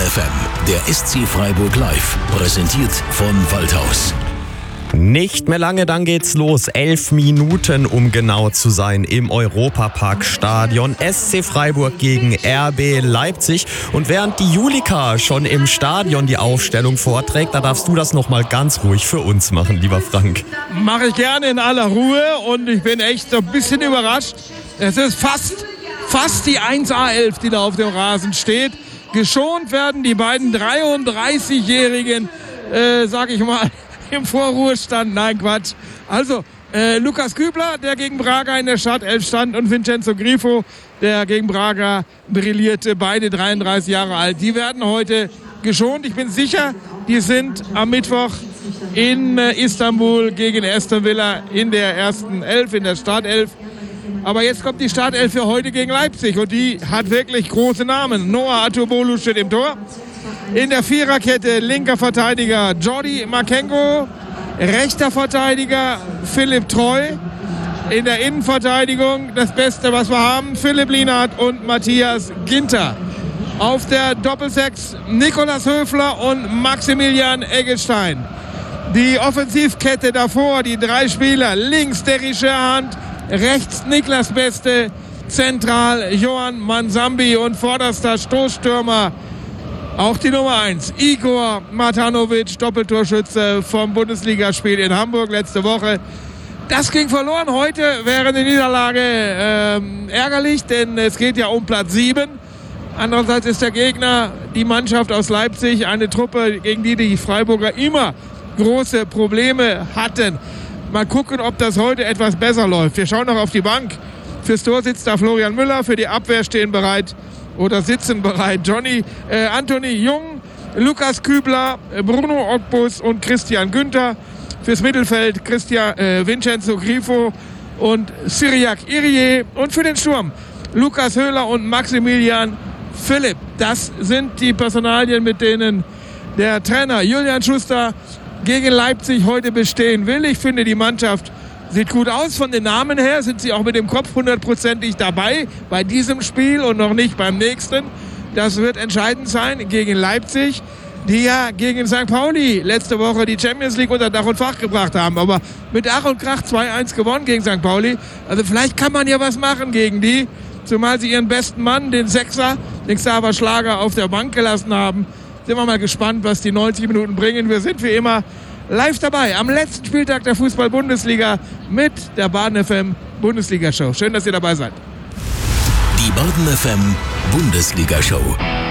FM, der SC Freiburg Live, präsentiert von Waldhaus. Nicht mehr lange, dann geht's los. 11 Minuten, um genau zu sein, im Europapark-Stadion. SC Freiburg gegen RB Leipzig. Und während die Julika schon im Stadion die Aufstellung vorträgt, da darfst du das nochmal ganz ruhig für uns machen, lieber Frank. Mache ich gerne in aller Ruhe und ich bin echt so ein bisschen überrascht. Es ist fast die 1A11, die da auf dem Rasen steht. Geschont werden die beiden 33-Jährigen, sag ich mal, im Vorruhestand. Nein, Quatsch. Also, Lukas Kübler, der gegen Braga in der Startelf stand, und Vincenzo Grifo, der gegen Braga brillierte, beide 33 Jahre alt. Die werden heute geschont. Ich bin sicher, die sind am Mittwoch in Istanbul gegen Aston Villa in der ersten Elf, in der Startelf. Aber jetzt kommt die Startelf für heute gegen Leipzig und die hat wirklich große Namen. Noah Atubolu steht im Tor. In der Viererkette linker Verteidiger Jordi Makengo, rechter Verteidiger Philipp Treu. In der Innenverteidigung das Beste, was wir haben, Philipp Lienhardt und Matthias Ginter. Auf der Doppelsechs Nikolas Höfler und Maximilian Eggestein. Die Offensivkette davor, die drei Spieler, links Derry Scherhand, rechts Niklas Beste, zentral Johann Mansambi und vorderster Stoßstürmer auch die Nummer 1, Igor Matanovic, Doppeltorschütze vom Bundesligaspiel in Hamburg letzte Woche. Das ging verloren. Heute wäre eine Niederlage ärgerlich, denn es geht ja um Platz 7. Andererseits ist der Gegner die Mannschaft aus Leipzig, eine Truppe, gegen die Freiburger immer große Probleme hatten. Mal gucken, ob das heute etwas besser läuft. Wir schauen noch auf die Bank. Fürs Tor sitzt da Florian Müller, für die Abwehr stehen bereit oder sitzen bereit Anthony Jung, Lukas Kübler, Bruno Ogbus und Christian Günther. Fürs Mittelfeld Vincenzo Grifo und Cyriac Irie. Und für den Sturm Lukas Höhler und Maximilian Philipp. Das sind die Personalien, mit denen der Trainer Julian Schuster gegen Leipzig heute bestehen will. Ich finde, die Mannschaft sieht gut aus. Von den Namen her sind sie auch mit dem Kopf 100%ig dabei bei diesem Spiel und noch nicht beim nächsten. Das wird entscheidend sein gegen Leipzig, die ja gegen St. Pauli letzte Woche die Champions League unter Dach und Fach gebracht haben. Aber mit Ach und Krach 2-1 gewonnen gegen St. Pauli. Also vielleicht kann man ja was machen gegen die, zumal sie ihren besten Mann, den Sechser, den Xaver Schlager, auf der Bank gelassen haben. Sind wir mal gespannt, was die 90 Minuten bringen. Wir sind wie immer live dabei am letzten Spieltag der Fußball-Bundesliga mit der Baden FM Bundesliga-Show. Schön, dass ihr dabei seid. Die Baden FM Bundesliga-Show.